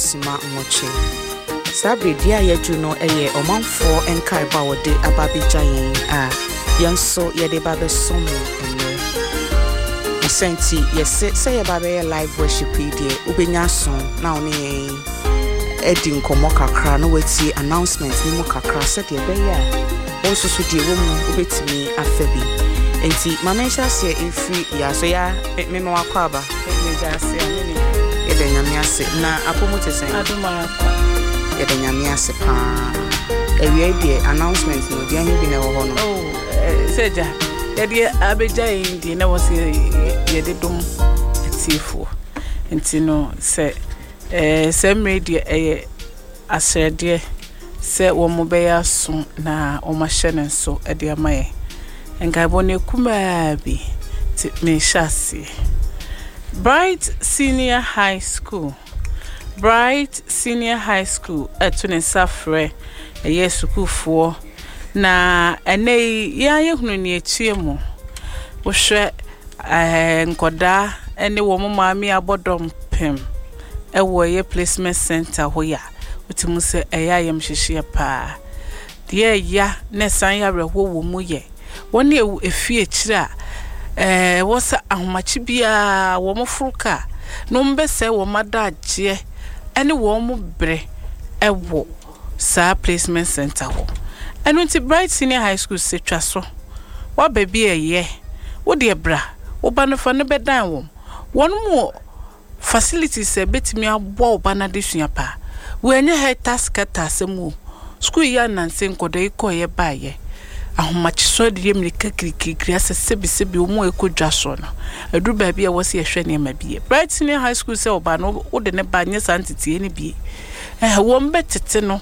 Kwasima Moche. Sabre dia yedu no eye omanfo enkai ba wode ababija yen a yenso yede babe somo ene. Senti yese say babe live worship die ubenya son na oni edi nkomo kakra no wati announcement ni mo kakra said ye be ya onso so die wo mu ubetimi afabi. Enti mamensha se efri ya so ya me no akwaba me ja se amini ede nyame ase na apomote sen aduma kwa ede nyame ase pa ewie die announcement no dia hin bi na wo ho no seja yede abeja indi na wo se yede dum etifo enti no se media asede se wo mo be ya so na o ma hye so ede amaye enga bone kuma bi ti me shasi Bright Senior High School etune safre school na ene ya yehunu ni etuemu wo hwe nkoda ene wo mo maami abodom pem ewo ye placement center hoya utimu se eya yem hihie pa de ya ne san ya reho wo mu ye woni efie kira wosa ahomachi bia wo mofruka no mbese wo madaje ene wo mu bre ewo sa placement center ho enu nti Bright Senior High School se twaso wa baby eye wo de bra wo ba no fa no bedan wo won mu facilities betimi abo wo ba na de sua pa wo enye he task asemu school ya nanse nkoda iko ye ba ye ahomachi so de yemrika kirikiri asesebi omo ekodwa so no edu ba bia wo se ehwe ne ma bie Bright Senior High School se oba no wo de ne ba nye santete ne bie wo mbetete no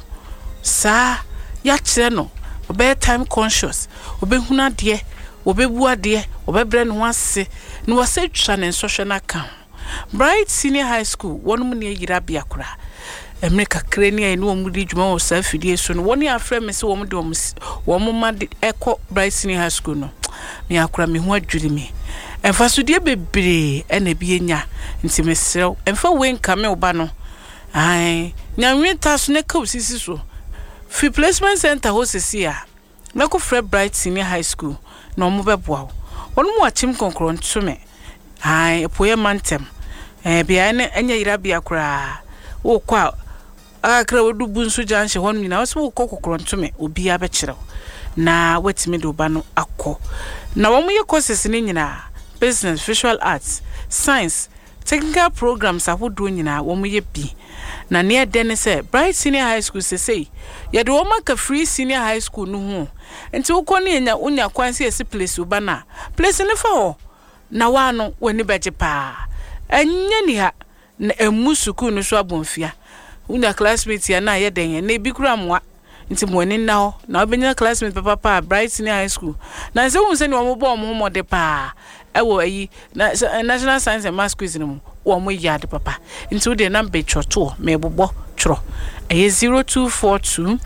sa ya kire no obe time conscious obe huna de obe bua de obe bre no ase no wase twa ne social account Bright Senior High School wonum ne yira bia kura America krenia ene wo mudi djuma wo sa fidie so no woni afre me se wo mu de wo mu ma de eko Bright Senior High School no me akura me ho adwiri me emfa so de bebre ena bi enya nti me serew emfa we nka me oba no ai nyanwe taso ne ka osisi so fi placement center ho sisi a na ko frɛ Bright Senior High School no mo beboa wonu mu achim konkron tume ai poye mantem bia ne enya yira bia kura wo kwa akra wodu bunsu janche honu nyina wo se wo kokokron tume obi abekyerew na wetimi do ba no akọ na wo mu ye courses ni nyina business, visual arts, science, technical programs ahodo nyina wo mu ye bi na ne de se Bright Senior High School se ye de wo maka free senior high school no ho enti wo kọ ne nya unya kwanse ese place uba na place ne fa ho na wa no woni beje pa anya ni ha na emu school no so abonfia unya classmate ya na ye den na bi kura mwa nti mwani na ho na obenya classmate papa Bright Senior High School na se hu se ni wo mo bo mo mode pa ewo ayi na National Science and Maths quiz no wo mo yade papa nti wo de number choto me bobo chro eye 0242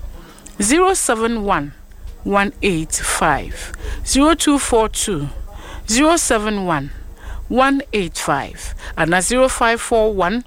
071 185 0242 071 185 and 0541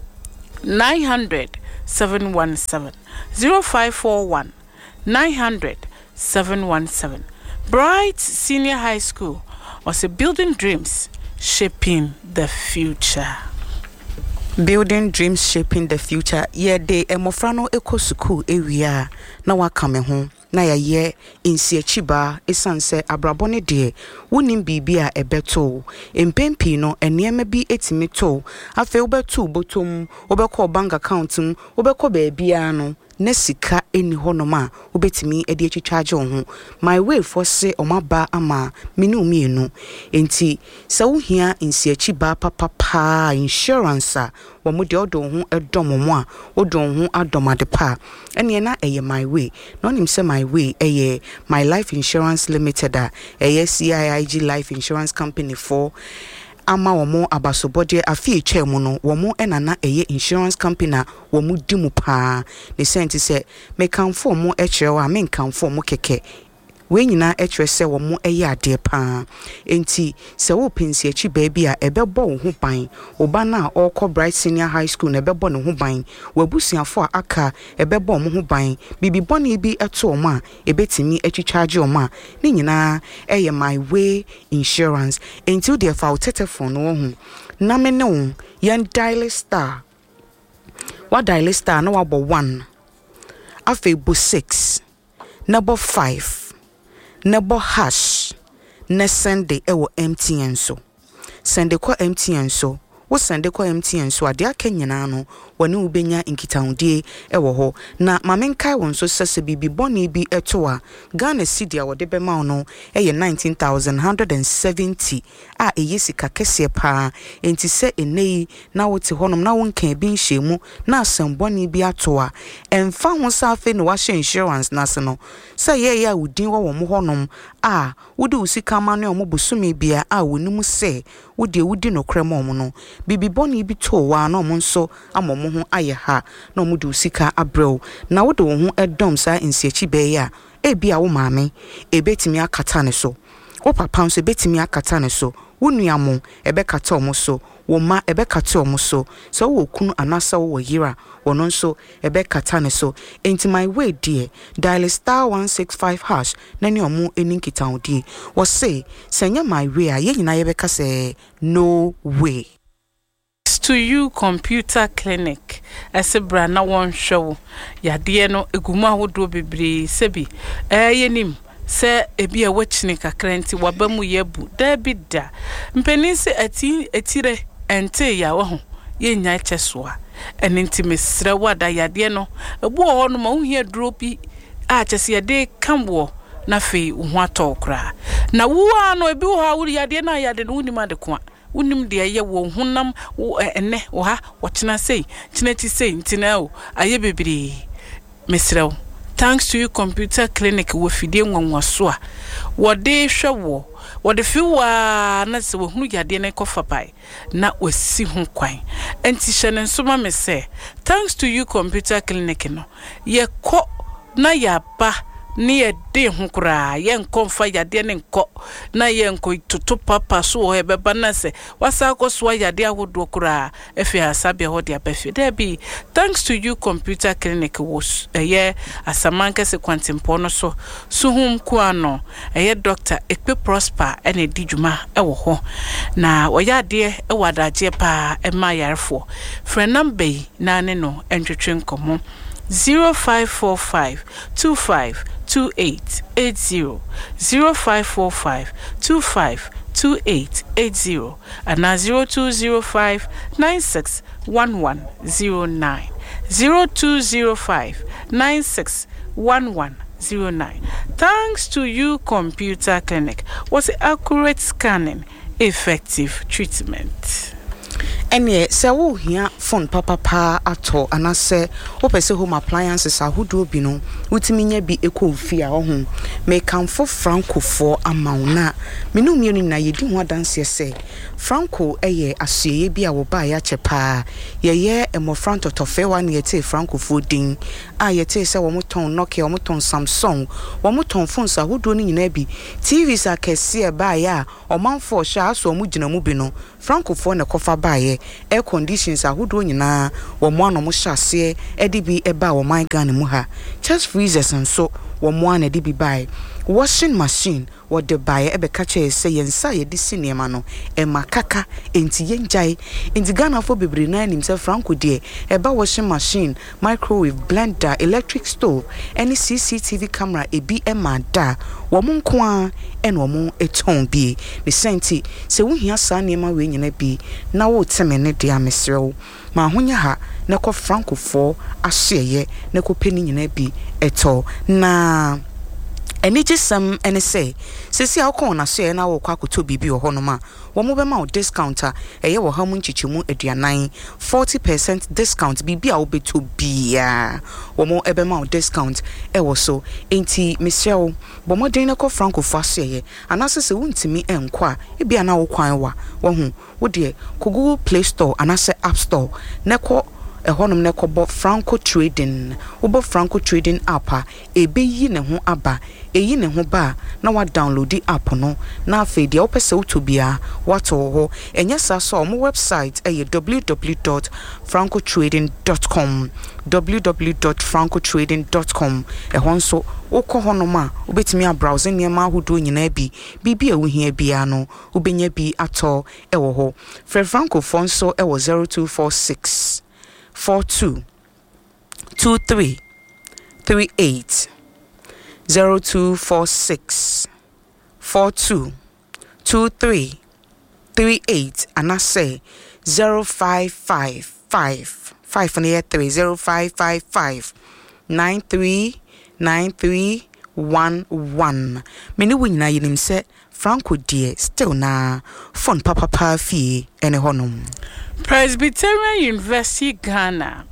900 717 0541 900 717 Bright Senior High School was building dreams, shaping the future. Building dreams, shaping the future. Ye de emofrano eko school ewia na wakame ho na ye insie chiba esanse abrabone de wonim bibia ebeto empempi no enema bi etimi to afi obeto botom obekọ bank account m obekọ baabia no na sika eni honoma obetimi edi echichaje ho my way for say omaba ama minu mienu enti sa wo hia insie chiba papa insurance wo mo de odo ho edomomo a odo ho adomade pa ene na eye my way no nim say my way eye my life insurance limited eye CIIG life insurance company for ama womo abasobode afi echemu no womo enana eye insurance company womo dimu pa ne senti se me kan fo mo echerewa me kan fo mo keke we nyina etwe se wo mo eye ade pa enti se wo pensi achi baabi a ebebo wo ho ban oba na okọ Bright Senior High School na ebebo ne ho ban wabusuafo a aka ebebo mo ho ban bibi boni bi eto o ma ebetimi atwitwaje o ma ni nyina eye My Way Insurance enti de fa telephone wo ho na me ne wo yan dial star what dial star na wabo 1 afi bo 6 number 5 number hash na sende ewo MTN so sende ko MTN so wo sende ko MTN so ade aka nyina no wone ubenya nkitahodie ewo ho na mamenkai won so sese bibi boni bi eto a Ghana cedi a wode bema no eye 19,170 a eyesika kese pa enti se enei na wote honom na wonka bi nhyiemu na asemboni bi ato a emfa ho safe no wa insurance na se no se ye ya udin wo mo honom a wode usika ma no mo bosumi bia a wonimu se wode wudi no krema mo no bibi boni bi to wa na mo nso amomo ho aye ha na mo de usika abrɛw na wode wo ho edom sa nsiachi be ya ebia wo maame ebetimi akata ne so wo papa nso ebetimi akata ne so wo nuamo ebekata omo so wo ma ebekata omo so so wo kunu anasa wo yira wono nso ebekata ne so enti My Way dear dial star 165 hash na ne omo eninkita odi wo say senya My Way a ye nyina ye beka say no way to you computer clinic asebra na won show yade no eguma hodo bebre sebi yenim se ebi wachini kakrenti wabamu yebu debida mpenisi etire ente ya wo ho ye nya chesoa enenti mesra wada yade no ebu ho no ma ohia dropi a chese yade kambo na fe ho atokra na wo ano ebi ho awuri yade na yade no unima de kwa unim de aye wo hunam ene wo ha wotena sei tinati sei ntina o aye bebiri mesrew thanks to you computer clinic wo fidie nwanwaso a wode hwewo wode fiwa na se wo hunu yade na kofa pai na wasi hu kwan enti hye ne nsoma me se thanks to you computer clinic no ye ko na ya ba ni ede hu kura ye nkomfa yade ne nko na ye nko toto papa so ho ebeba na se wasa akoso yade ahodo kura efi asabia ho de abafi debi thanks to you computer clinic was ye asamanka se kwantimpo no so suhum kuano ye doctor Ekpe Prosper ene dijuma ewo ho na oyade ewadaje pa ema yarefo frenambe na ne no entwetwe nkomo 0545 252880 0545 252880 and 0205 961109 0205 961109. Thanks to you computer clinic was accurate scanning, effective treatment. Ene se wo hia phone papa ato anase wo pese home appliances ahodo bi no wutimi nya bi ekofia ho me kanfo Franco for amauna menu mienu na yedi ho adanse se Franco eye asuye bi a wo ba ya chepa ye emofranto tofewa na yete Franco for din a yete se wo moton Nokia wo moton Samsung wo moton phones ahodo ni nyina bi TVs akese ba ya o manfo sha aso mu gina mu bi no Franco for na kofa ba ye air conditions ahodo nyina wo mo ano mo hyase edi bi eba wo my Ghana mu ha chest freezers nso wo mo ana edi bi bai washing machine what the buyer ebe kache say yensa ye di sinema no e makaka enti yenjai enti Ghana for bebre na himself Franco de eba washing machine microwave blender electric stove any CCTV camera ebi emada wo mo nko en wo mo eton bi me senti se wo hia sa nema we nyina bi na wo teme ne de amesrew ma honya ha na ko Franco for ahyeye na ko peni nyina bi eto na enije sam ene say sesi akọ na so na wo kwa koto bibi ho no ma wo mo be ma o discounter eye wo ha mu nchichimu aduanan 40% discount bibi a wo beto bia wo mo ebe ma o discount e wo so enti mesrew bo mo den na ko Franco faso ye anase se wuntimi enko a e bia na wo kwan wa wo hu wo de ko Google Play Store anase App Store na ko ehonum ne kobo Franco Trading obo Franco Trading app ebeyi ne ho aba eyi ne ho ba na wa download the app no na afi de opese utobia wato ho enya sa so mo website www.francotrading.com www.francotrading.com ehon so wokọ honoma obetimi a browse niema ahodo nyina bi bibi a wohia bia no obenya bi ato ewo ho Franco phone so ewo 0246 42 23 38 0246 42 23 38 and I say 0555 5 on the 3 0555 93 9311 many win na yinim se Franco dear still na phone papa fee ene honum Presbyterian University Ghana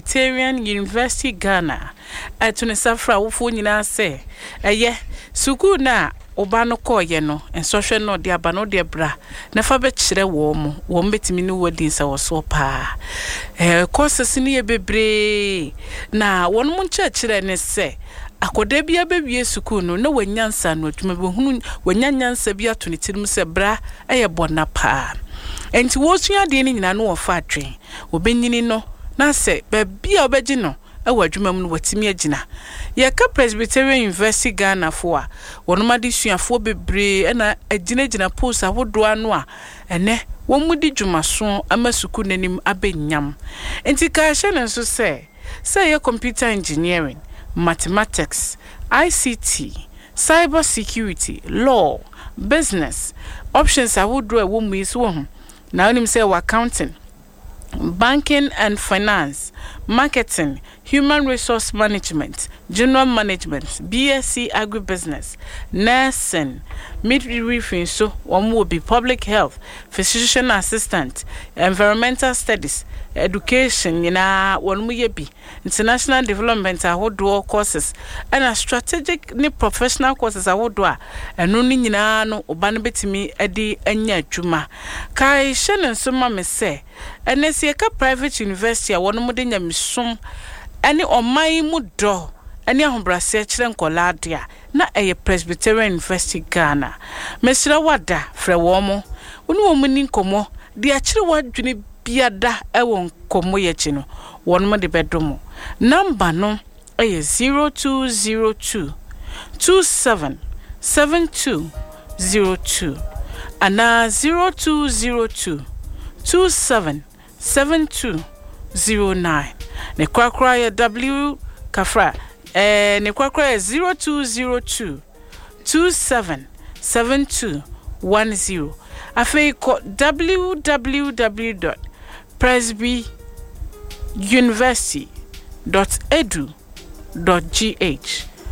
atune safra wofo nyina se eye suku na oba no koye no ensohwe no de aba no de bra na fa be kire wo betimi ni wodi nsa wo so pa courses ni ye bebre na won mu kire ne se akoda bia bewie suku no na wanyansa no adwuma be hunu wanyanyansa bia to ne tirim se bra eye bona pa enti wo sua de ni nyina no wo fa atwen obenyini no na se ba bia obeji no awadwuma mu no watimi agina ye ka Presbyterian University Ghana fo a wonoma suafo bebre na agina post ahodo ano a ene won mu di dwumaso amasuku nanim abenyam enti ka hye ne so say ye computer engineering, mathematics, ICT, cyber security, law, business options ahodo wo mu iso ho na onim say accounting, banking and finance, marketing, human resource management, general management, BSc agribusiness, nursing, midwifery, so one will be public health, physician assistant, environmental studies, education, one will be international development, do courses, and a strategic ni professional courses, do and no no obanabetimi edi enya juma. Kai Shannon Suma me say, and as a private university, I want to misom any on my mudo. Any ahombrase chire nkoladia na eye Presbyterian University Ghana mesira wada frɛ wo mo wonu wo muni nkomo de achire wadwene biada ewo nkomo ye chi no wonu mo de bedomo number no eye 0202 277202 ana 0202 277209 ne kwakra ya W kafra ne kwakra 0202 277210 afei ko www.presbyuniversity.edu.gh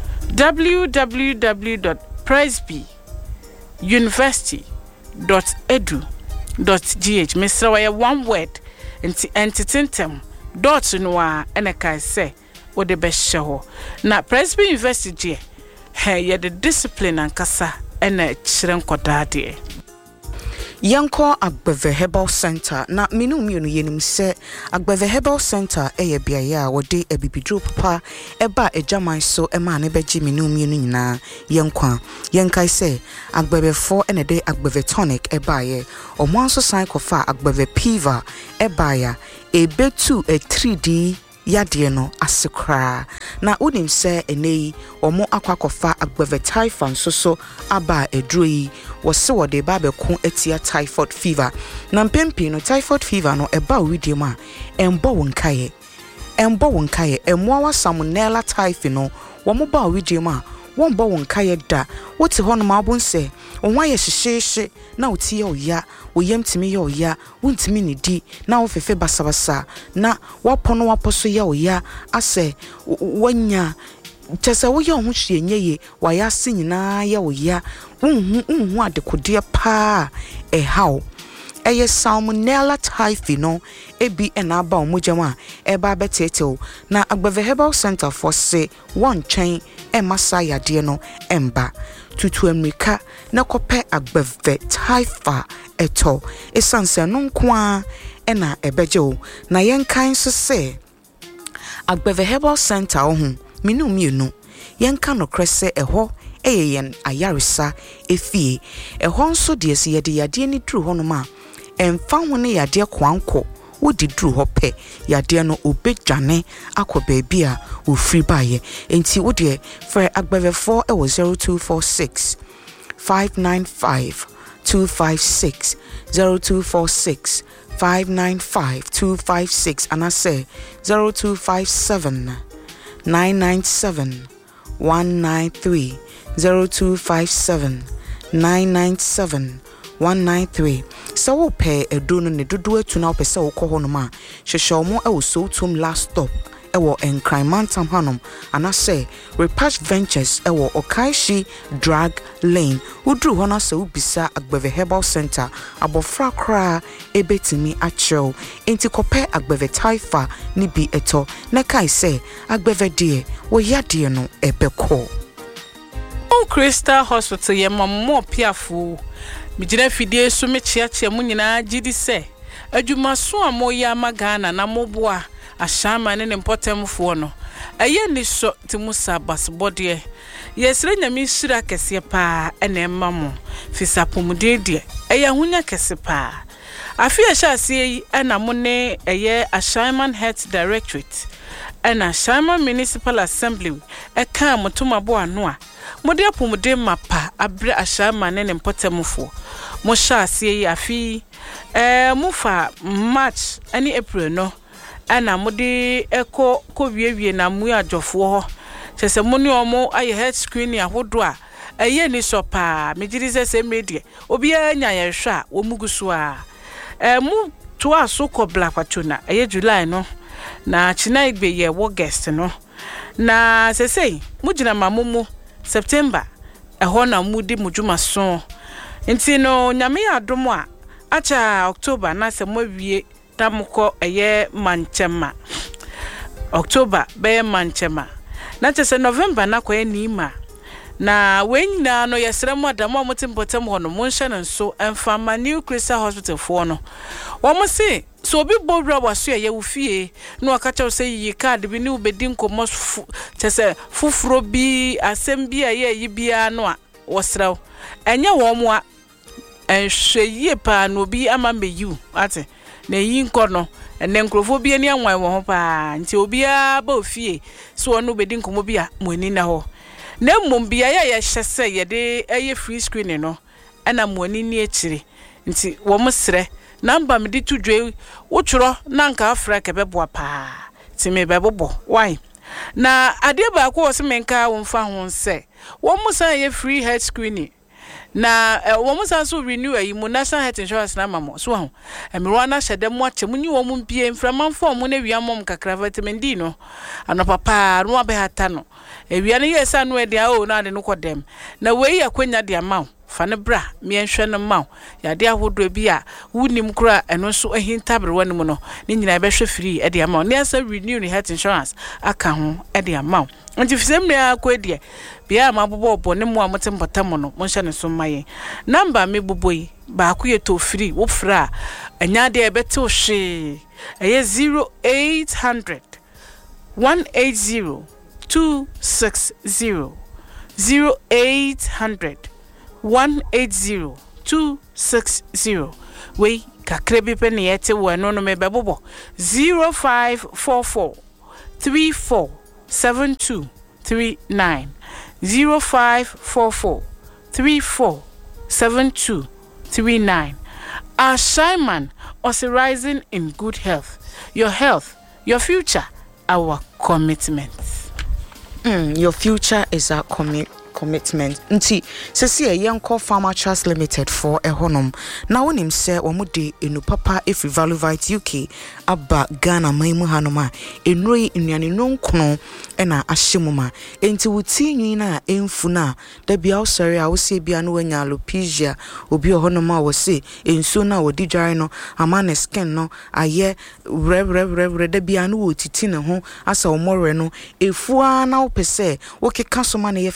www.presbyuniversity.edu.gh Mr. Waya one word entintem dot no a eneka say wo de be hye na Presby University ye the discipline ankasa ena kire nkodade Yanko Agbeve Herbal Center na minum yenim se Agbeve Herbal Center eye biaya a wode abibidro papa eba ejaman so ema ne beji minum yenu nyina yenkwa yenkai se Agbeve 4 ene de Agbeve tonic eba ye omo anso san kofa Agbeve piva eba ya ebetu 3D yade no asekra na unim se enei omo akwakofa Agbeve typhoid so aba edroi wose wode ba beko etia typhoid fever na mpempi no typhoid fever no eba widiem a embo wonkaye emwa wasamunela typhoid no womo ba widiem a wombo wonkaye da wote hono mabon se onwa ye hyehye na wotie oya woyemtimi ye oya wontimi ne di na wo fefe basabasa na wapono waposo ye oya ase wanya tese wo ye ho hye nyeye waya se nyina ye oya unhu adekode pa haw eye salmonella typhi no ebi enaba omujama eba betetew na Agbeve Herbal Center for say one chain emasa yade no emba tutu America na kope Agbeve typha eto esanse no nkoa ena ebejo na yenkan so se Agbeve Herbal Center ohun minu mienu yenka no krese eho eyen ayaresa efie eho nso de se yede yade ni dru honoma emfa ho ne yade kwanko wodi dru ho pe yade no obedwane akoba bia ofri baye enti wode frɛ Agbeve 4 ewo 0246 595 256 0246 595 256 and I say 0257 997 193 0257 997 193 so wo pe edono ne dodo atu na wo pese wo kɔ hono ma hwehwɛ mo e wo so tum last stop ewo Enkranmantam hanom and I say Repatch Ventures ewo Okaishi Drag Lane udru hono se ubisa Agbeve Herbal Center abofra kra ebetimi achrew enti kope Agbeve Taifa ni bi eto na kai say Agbeve die wo yade no ebekɔ Crystal Hospital ye mammo piafu mijina fidie so me chiachia mu nyina gidi se adwuma so amoya magana na moboa ashama ne mpotemfo no eye ni so timusa basbode yesre nyame shira kese pa ene mamo fisapumude de eye hunya kese pa afia shase ena mo ne eye Ashaiman Health Directorate ena Ashaiman Municipal Assembly eka motuma bo ano a mode apumude mapa abre Ashaiman ne mpotemfo mo shase afi mufa March ani April no ana mode eko ko wiewie na mu adwofo ho sese mo ne omo aye health screening ahodo a eye ni so pa megiri sese medie obi anya ye hwe a wo muguso a mu to aso ko blakwacho eye July no na china igbe ye August no na sese mu gina mamumu September eho na mu di mudwuma so nti no nyame adom a acha October na se mo wie tamko eye Manchema October be Manchema na chese November na kwa nima na wenyina no yesre mo adamo motimpotem ho no monhye no so emfama New Crystal Hospital fo no wo mo se so obi bobra waso ye wufie no akacha se yi card bi ni ubedi nkomo chese fufuro bi asem bi aye yi bia no a wosrew enye wo mo a enhweye pa no bi ama meyu ate na yi nko no ene nkrofo bi ani anwan wo ho pa nti obi a ba ofie so ono ubedi nkomo bi a moani na ho na mmom bia ya hyese ye de eye free screening no ana moani ni akire nti wo msre namba me di tudwe wo tworo na nka afra kebeboa pa ti me bebobo why na ade ba ko se menka wo mfa ho nse wo musa ye free health screening na wo musa so renew ayi mu national health insurance na mamo so ho emiro na hyede mu ache mu ni wo mu mpie mframanfo mu na wiamom kakra vitamin D no ano papa no abehata no ewia ne yesa no e dia o na de no kodem na wei akwanya de amaw fane bra mienhwe no maw yade ahodo bi a wunim kura eno so ahintabre wanim no ne nyina behwe free e de amaw ne asa renew ni health insurance aka ho e de amaw nti fisem ne akwadie bia mabobo ne mo amotempotam no monhye ne so maye number me boboi ba ku ye to free wo fra anya de ebete o hwe eye 0800 180 260 0800 180 260 we kakrebi pe ne yete wo no no me bebobo 0544 34 7239 0544 34 7239 Ashaiman also rising in good health. Your health, your future, our commitment. Your future is our commitment. Nti sesi yenko Farmer Trust Limited for ehonom. Na wonim se omude enu papa every Value Vite UK aba Ghana maimu hanoma enroi nnuane nonkono ena ahyemuma enti wuti nwina emfuna da bia osori a wosie bia no wanya alopecia obi ohonoma wo se enso na wodi dware no amane skin no aye re da bia no wotiti ne ho asa omore no efua na wo pese wo keka so ma ne ye fefefa na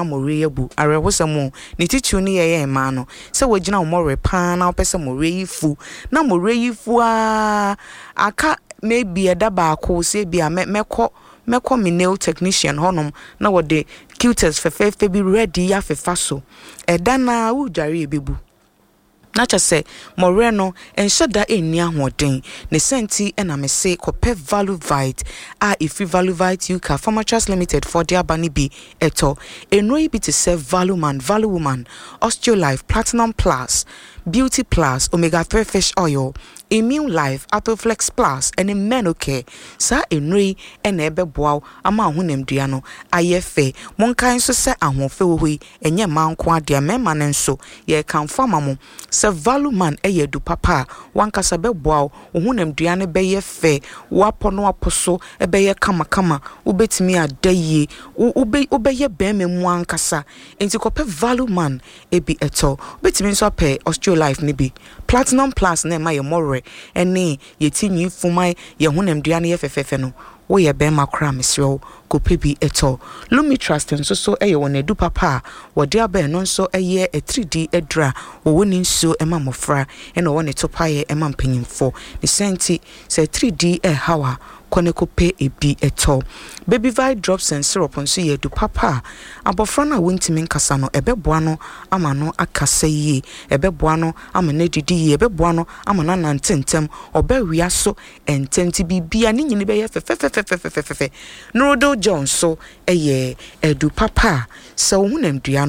na more yabu are wosamo ni tichu ni ye ma no se wagina wo more pa na opese more yifu na more yifu aka maybe eda ba ko se bia meko me nail technician honom na wo de cutest fefe bi ready ya fefa so eda na wo dware ebebu na cha se moreno enso da eni ahoden ne senti na me se kope value vite if value vite you ka Pharmaceuticals Limited for dia bani bi eto enroi bi to serve value woman Osteolife Platinum Plus Beauty Plus Omega 3 fish oil Immune Life Atoflex Plus and Menoke sa enroi na ebeboa ama ahonem dua no ayefe monkan so se ahofe hohoi enye manko ade mema ne nso ye kan fama mo se value man eyedu papa wankasa beboa ahonem dua ne beye fe wapo no aposo ebeye kama ubetimi adaye ubeye beme mu ankasa enti kope value man ebi eto ubetimi nso pe Osteolife ne bi Platinum Plus na ma ye more ene yetinyi fumai ye honem dua ne ye fefefe no wo ye be makra mesro kope bi eto Lumi Trust nso so eye won edu papa wo de aba no nso eye 3D edra wo woni nso ema mofra ene wo ne topaye ema mpanyimfo ne senti se 3D hawa kone kope ebi eto Baby Vi drops and syrup nso ye du papa abofra na wontimi nkasa no ebeboa no ama no akasa yi ebeboa no ama na didi yi ebeboa no ama na nantentem obawia so ententi bibia ne nyine be ye fefefefefefefe Noodle Jones so eye edu papa se ohunam dua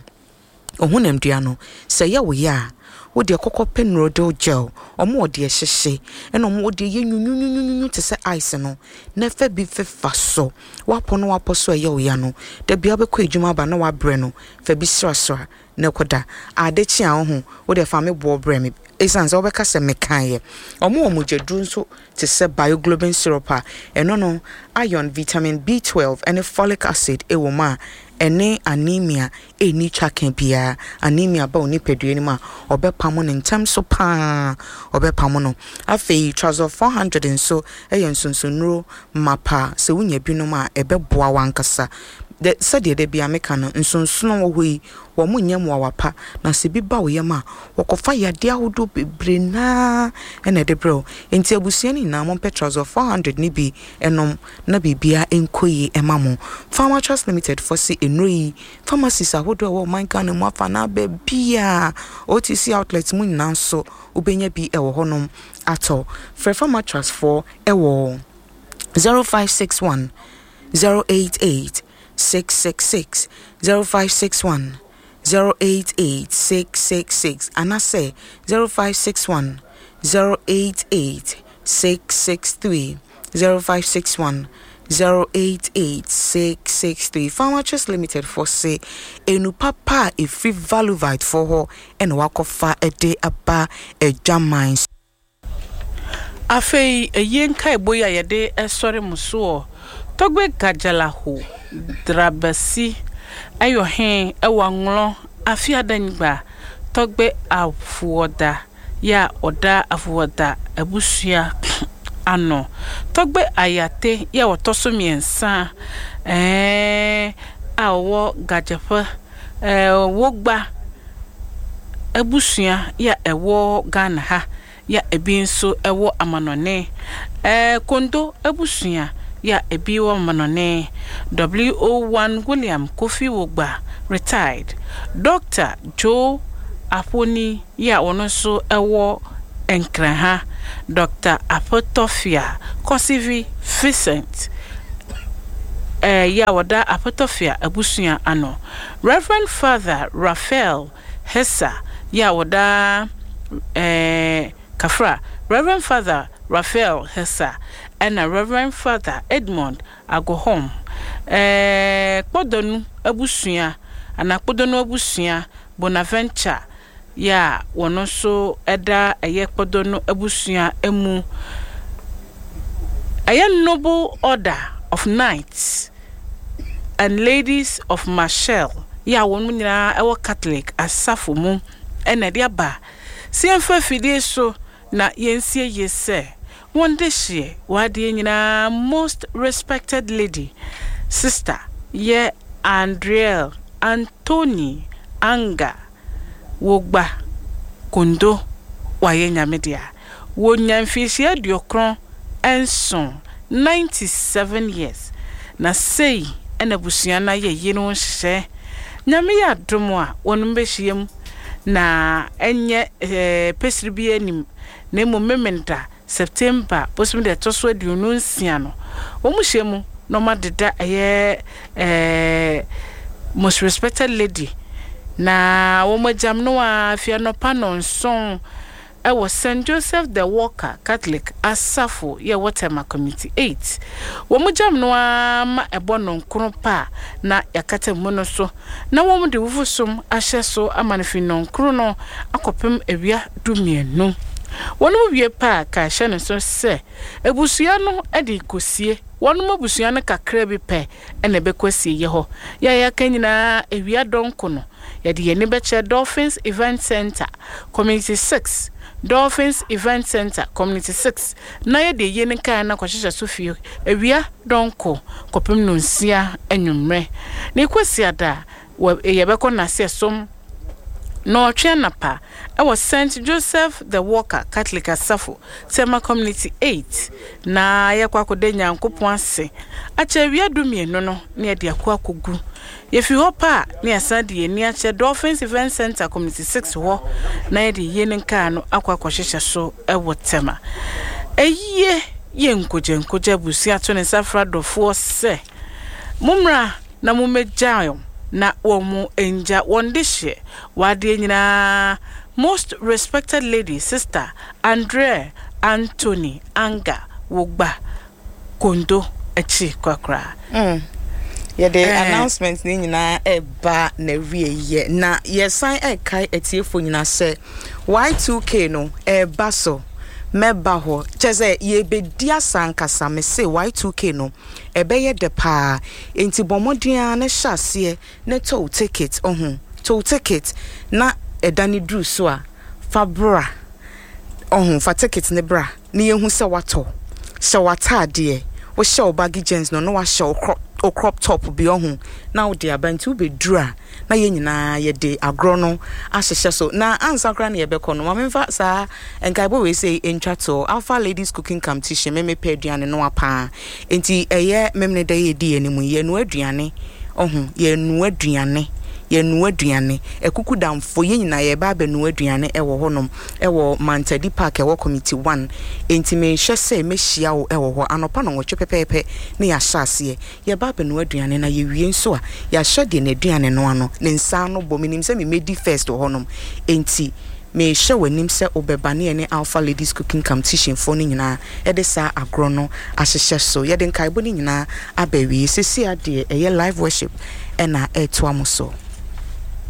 no se ye wo ya wo de kokope Noodle gel omo de hyehye ena omo de ye nyunyunyunyu te se ice no na fa bi fefa so wapo so eye wo ya no da bia be kwa edwuma ba na wa bre no fa bi srasra na koda adechi a ho wo de fa me bo bre me esanse wo be ka se mekan ye omo jedru nso te se bioglobin syrup eno no iron vitamin B12 and folic acid e wo ma ene anemia eni chaken bia anemia ba oni pedue ni ma obepamo ne ntem so pa obepamo no afei trouser 400 nso nsonsonro mapa se wunya binu ma ebeboa wankasa de sade de bia meka no nsonsono wo hoi wo munyam wa wapa na se bi ba wo yema wokofa yade ahodo bebre na ene de bro enti abusia ni na mo trouser 400 ni bi enom na bibia enkoyi emamo Pharmaceuticals Limited for si enroi pharmacies ahodo wo man kan mo afa na ba bia OTC outlets mu nyina so ubenya bi ewo honom ato for Pharmaceuticals for ewo 0561 088 666 0561 088 666 and I say 0561 088 663 0561 088 663 Pharmaceuticals Limited for say enu papa e free value vite for her and wakofa a day aba a jamine afei yenka eboya yede esore muso togbe gajala ho drabasi ayo hen ewanlo afia dangba togbe afuoda ya oda afuoda abusua ano togbe ayate ya wotoso miensa awo gajefa wogba abusua ya ewo Ghana ha ya ebi nso ewo amanone kondo abusua ya ebi wo manone WO1 William Kofi Wogba retired Dr. Joe Aponi ya ono so ewo Enkranha Dr. Apotofia Kosivi Vincent ya wada Apotofia abusua ano Reverend Father Raphael Hessa ya wada Kafra Reverend Father Raphael Hessa and Reverend Father Edmond Agohom Podonu abusua ana Podonu abusua Bonaventure ya wono so eda eye Podonu abusua emu a noble order of knights and ladies of Marshall ya wonu nyina ewo Catholic asafo mu ena dia ba siemfa fidie so na yensie yese wonde hye wade nyina most respected lady sister ye Andrea Anthony Anga Wogba Kondo waye nyamedia wo nyamfisi adiokron enson 97 years na sei ena busuana ye yino hye nyame ya domo a wonum behiem na enye pesribi anim na mementa September posum de toso aduonu nsia no wo muhyemu no madeda most respected lady na wo majam no afia no panon son was St. Joseph the Walker Catholic Asafo ye Waterma Community 8 wo mujam no ma ebono nkro pa na yakata muno so na wo de wufusum ahye so amanefi no nkro no akopem ewia dumienu wonu wie pa ka hye no so se ebusua no edi kosie wonu mabusua no kakra bi pe ene bekwasie ye ho ya kanyina ewia donko no ya de yeni beche Dolphins Event Center Community 6 Dolphins Event Center Community 6 na ye de yeni kan na kwahye Sofia ewia donko kopem no nsia anwumre na kwasia da ye beko na se som no Trianapa was St. Joseph the Walker Catholic Asafo Tema Community 8 na yakwakoda nyankopon ase acha wia dumienu no na ye de akwakogu ye fi hopa na asade ye ni acha Dolphins Event Center Community 6 ho na ye de ye nka no akwakohyehyɛ so ewo Tema eyiye ye nkoje busia to ne safra dofo se mumra na mumegyayo na womu enja wondishe wade nyina most respected lady sister Andrea Anthony Anga Wogba Kondo echi kwakra the announcement ni nyina eba na wieye na yesan kai etiefo nyina se Y2K no eba so meba ho cheze ye bedia sankasa me se Y2K no ebeye de pa enti bomodua na hyase na to ticket to ticket na edani dru so a fabra fa ticket ne bra na yehu se wato se watade wo show baggy jeans no wa show crop top bi na wo de abantu be dura na ye nyina ye de agro no ahyehye so na ansa kra na ye beko no mamemfa sa enkaibo we say entwato Alpha Ladies Cooking Competition me pe aduane no apa enti eye memne da ye di enimu ye no aduane ye no aduane ekuku damfo ye nyina ye ba benu aduane ewo honom ewo Mantadi Park ewo Committee 1 enti me hye se me hia wo ewo ho anopa no woche pepepe ne ya hyase ye ba benu aduane na ye wie nso a ya hyade na aduane no ano ne nsa no bo minim se me medi first honom enti me hye wanim se obeba ne ne Alpha Ladies Cooking Competition for ne nyina e de sa agro no ahyehye so ye de nkaibo ne nyina abawi sesi ade eye live worship ena eto amoso